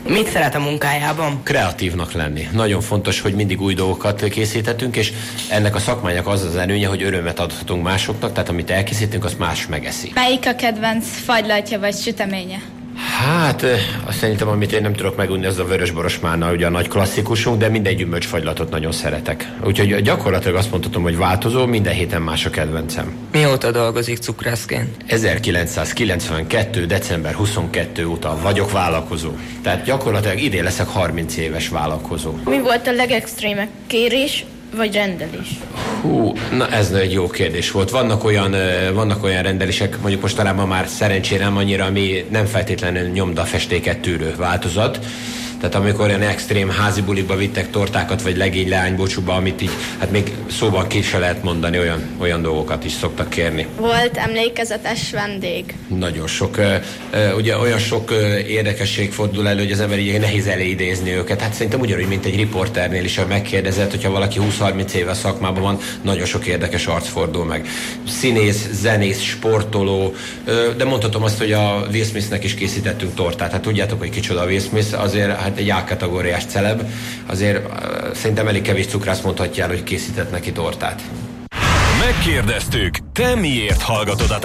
Mit szeret a munkájában? Kreatívnak lenni. Nagyon fontos, hogy mindig új dolgokat készíthetünk, és ennek a szakmának az előnye, hogy örömet adhatunk másoknak, tehát amit elkészítünk, azt más megeszi. Melyik a kedvenc fagylaltja vagy süteménye? Hát, azt szerintem, amit én nem tudok megunni, az a vörösboros málna, ugye a nagy klasszikusunk, de minden gyümölcsfagylatot nagyon szeretek. Úgyhogy gyakorlatilag azt mondhatom, hogy változó, minden héten más a kedvencem. Mióta dolgozik cukrászként? 1992. december 22 óta vagyok vállalkozó. Tehát gyakorlatilag idén leszek 30 éves vállalkozó. Mi volt a legextrémebb kérés vagy rendelés? Na ez egy jó kérdés volt. Vannak olyan rendelések, mondjuk mostanában már szerencsére nem annyira, ami nem feltétlenül nyomdafestéket tűrő változat. Tehát amikor olyan extrém házi bulikba vittek tortákat, vagy legény leánybúcsúba, amit így, hát még szóban ki se lehet mondani, olyan dolgokat is szoktak kérni. Volt emlékezetes vendég? Nagyon sok. Ugye olyan sok érdekesség fordul elő, hogy az ember így nehéz elidézni őket. Hát szerintem ugyanúgy, mint egy riporternél is, ha megkérdezett, hogyha valaki 20-30 éve a szakmában van, nagyon sok érdekes arc fordul meg. Színész, zenész, sportoló, de mondhatom azt, hogy a Will Smithnek is készítettünk tortát. Hát tudjátok, hogy kicsoda a Will Smith, azért hát egy A-kategóriás celeb, azért szerintem elég kevés cukrász mondhatja el, hogy készített neki tortát. Megkérdeztük, te miért hallgatod a